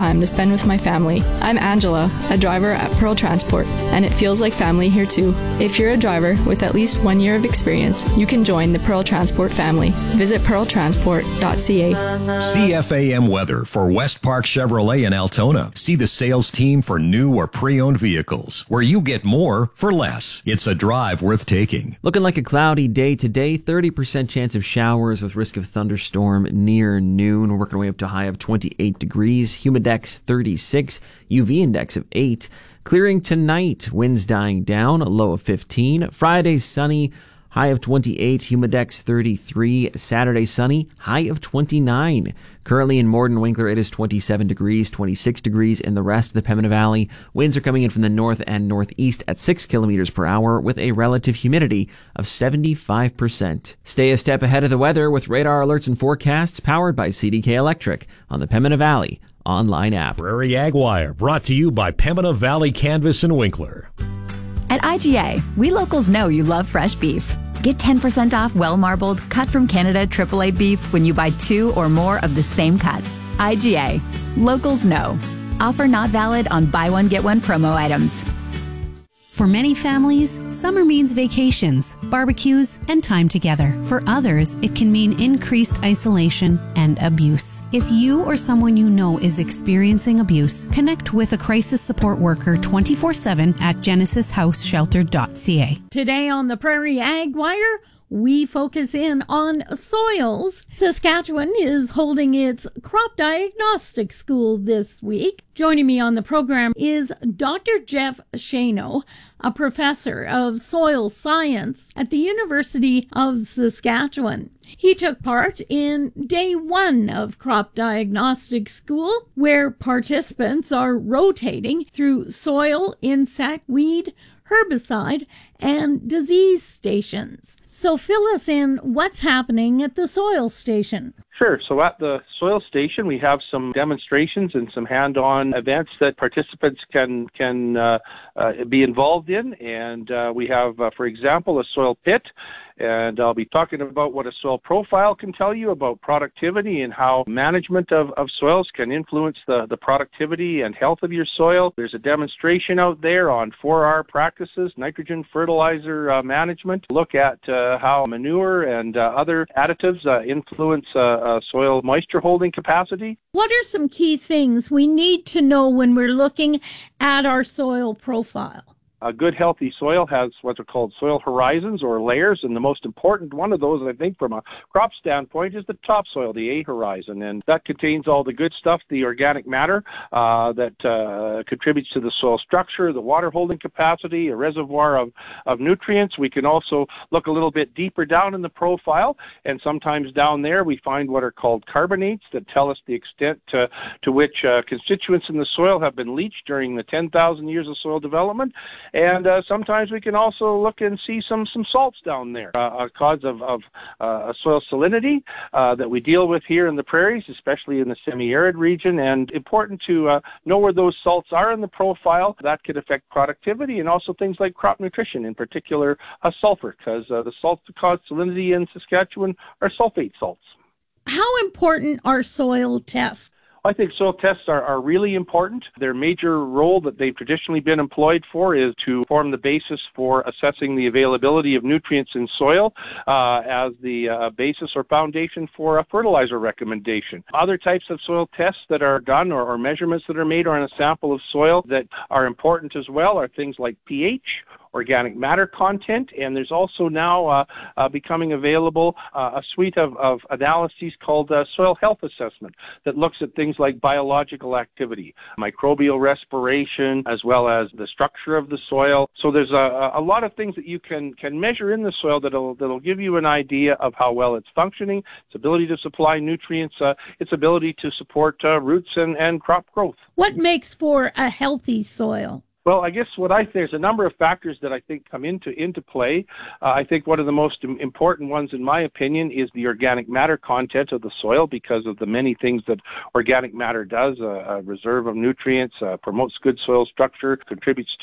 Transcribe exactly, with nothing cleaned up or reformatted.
time to spend with my family. I'm Angela, a driver at Pearl Transport, and it feels like family here too. If you're a driver with at least one year of experience, you can join the Pearl Transport family. Visit pearl transport dot c a. C F A M weather for West Park Chevrolet in Altona. See the sales team for new or pre-owned vehicles, where you get more for less. It's a drive worth taking. Looking like a cloudy day today, thirty percent chance of showers with risk of thunderstorm near noon. We're working our way up to a high of twenty-eight degrees, humidex thirty-six, U V index of eight. Clearing tonight, winds dying down, a low of fifteen. Friday sunny, high of twenty-eight, humidex thirty-three. Saturday sunny, high of twenty-nine. Currently in Morden Winkler, it is twenty-seven degrees, twenty-six degrees in the rest of the Pembina Valley. Winds are coming in from the north and northeast at six kilometers per hour with a relative humidity of seventy-five percent. Stay a step ahead of the weather with radar alerts and forecasts powered by C D K Electric on the Pembina Valley online app. Prairie Ag Wire, brought to you by Pembina Valley Canvas and Winkler. At I G A, we locals know you love fresh beef. Get ten percent off well-marbled, cut from Canada triple A beef when you buy two or more of the same cut. I G A. Locals know. Offer not valid on buy one, get one promo items. For many families, summer means vacations, barbecues, and time together. For others, it can mean increased isolation and abuse. If you or someone you know is experiencing abuse, connect with a crisis support worker twenty-four seven at genesis house shelter dot c a. Today on the Prairie Ag Wire, we focus in on soils. Saskatchewan is holding its crop diagnostic school this week. Joining me on the program is Doctor Jeff Shano, a professor of soil science at the University of Saskatchewan. He took part in day one of crop diagnostic school, where participants are rotating through soil, insect, weed, herbicide, and disease stations. So fill us in what's happening at the soil station. Sure. So at the soil station, we have some demonstrations and some hand-on events that participants can can uh, uh, be involved in. And uh, we have, uh, for example, a soil pit. And I'll be talking about what a soil profile can tell you about productivity and how management of, of soils can influence the, the productivity and health of your soil. There's a demonstration out there on four R practices, nitrogen fertilizer uh, management. Look at uh, how manure and uh, other additives uh, influence uh, uh, soil moisture holding capacity. What are some key things we need to know when we're looking at our soil profile? A good, healthy soil has what are called soil horizons or layers, and the most important one of those, I think, from a crop standpoint, is the topsoil, the A horizon, and that contains all the good stuff, the organic matter uh, that uh, contributes to the soil structure, the water holding capacity, a reservoir of, of nutrients. We can also look a little bit deeper down in the profile, and sometimes down there we find what are called carbonates that tell us the extent to, to which uh, constituents in the soil have been leached during the ten thousand years of soil development. And uh, sometimes we can also look and see some, some salts down there, uh, a cause of, of uh, soil salinity uh, that we deal with here in the prairies, especially in the semi-arid region. And important to uh, know where those salts are in the profile. That could affect productivity and also things like crop nutrition, in particular uh, sulfur, because uh, the salts that cause salinity in Saskatchewan are sulfate salts. How important are soil tests? I think soil tests are, are really important. Their major role that they've traditionally been employed for is to form the basis for assessing the availability of nutrients in soil uh, as the uh, basis or foundation for a fertilizer recommendation. Other types of soil tests that are done or, or measurements that are made on a sample of soil that are important as well are things like pH, organic matter content, and there's also now uh, uh, becoming available uh, a suite of, of analyses called uh, soil health assessment that looks at things like biological activity, microbial respiration, as well as the structure of the soil. So there's a, a lot of things that you can, can measure in the soil that'll, that'll give you an idea of how well it's functioning, its ability to supply nutrients, uh, its ability to support uh, roots and, and crop growth. What makes for a healthy soil? Well, I guess what I there's a number of factors that I think come into into play. Uh, I think one of the most important ones, in my opinion, is the organic matter content of the soil, because of the many things that organic matter does. Uh, a reserve of nutrients, uh, promotes good soil structure, contributes